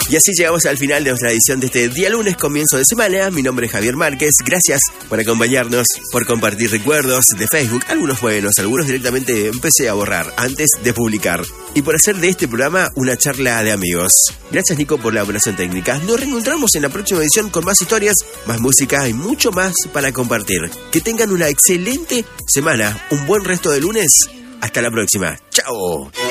Y así llegamos al final de nuestra edición de este día lunes, comienzo de semana. Mi nombre es Javier Márquez. Gracias por acompañarnos, por compartir recuerdos de Facebook. Algunos buenos, algunos directamente empecé a borrar antes de publicar. Y por hacer de este programa una charla de amigos. Gracias, Nico, por la operación técnica. Nos reencontramos en la próxima edición con más historias, más música y mucho más para compartir. Que tengan una excelente semana, un buen resto de lunes. Hasta la próxima. ¡Chao!